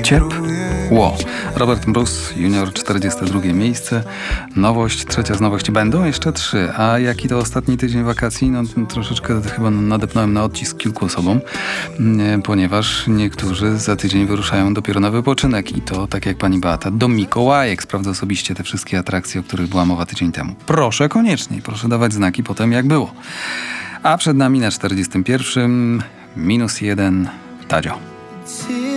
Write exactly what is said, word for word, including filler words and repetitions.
ciepło. Robert Bruce junior, czterdzieste drugie miejsce. Nowość, trzecia z nowości. Będą jeszcze trzy. A jaki to ostatni tydzień wakacji? No troszeczkę chyba nadepnąłem na odcisk kilku osobom, ponieważ niektórzy za tydzień wyruszają dopiero na wypoczynek i to, tak jak pani Beata, do Mikołajek. Sprawdzę osobiście te wszystkie atrakcje, o których była mowa tydzień temu. Proszę koniecznie, proszę dawać znaki potem, jak było. A przed nami na czterdziestym pierwszym minus jeden Tadzio.